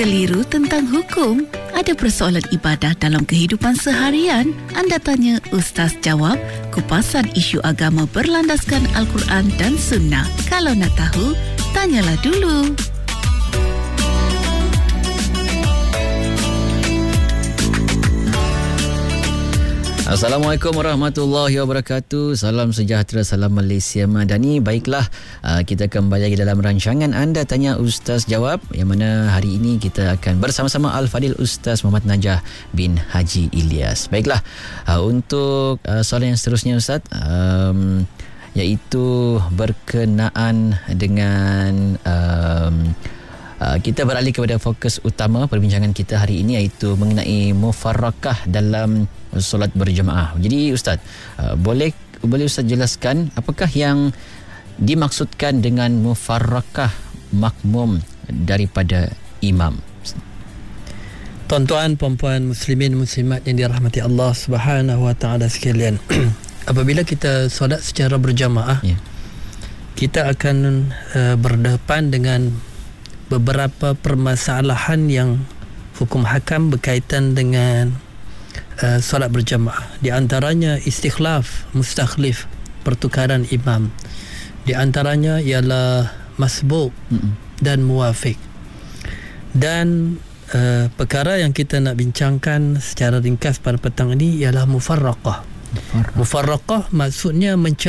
Keliru tentang hukum? Ada persoalan ibadah dalam kehidupan seharian? Anda tanya, Ustaz jawab. Kupasan isu agama berlandaskan Al-Quran dan Sunnah. Kalau nak tahu, tanyalah dulu. Assalamualaikum warahmatullahi wabarakatuh. Salam sejahtera, salam Malaysia Madani. Baiklah, kita kembali lagi dalam rancangan Anda Tanya Ustaz Jawab, yang mana hari ini kita akan bersama-sama Al-Fadil Ustaz Muhammad Najah bin Haji Ilyas. Baiklah, untuk soalan yang seterusnya Ustaz, iaitu berkenaan dengan kita beralih kepada fokus utama perbincangan kita hari ini, iaitu mengenai mufarrakah dalam solat berjemaah. Jadi Ustaz, boleh Ustaz jelaskan apakah yang dimaksudkan dengan mufarrakah makmum daripada imam? Tuan-tuan, puan-puan, muslimin, muslimat yang dirahmati Allah Subhanahu wa taala sekalian. Apabila kita solat secara berjamaah, kita akan berdepan dengan beberapa permasalahan yang hukum hakam berkaitan dengan solat berjamaah. Di antaranya istikhlaf, mustakhlif, pertukaran imam. Di antaranya ialah masbuk dan muwafiq. Dan perkara yang kita nak bincangkan secara ringkas pada petang ini ialah mufarraqah. Mufarraqah maksudnya